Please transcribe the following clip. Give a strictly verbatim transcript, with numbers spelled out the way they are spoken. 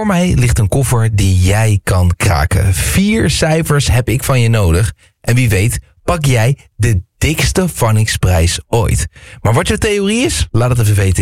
Voor mij ligt een koffer die jij kan kraken. Vier cijfers heb ik van je nodig. En wie weet pak jij de dikste vanningsprijs ooit. Maar wat jouw theorie is, laat het even weten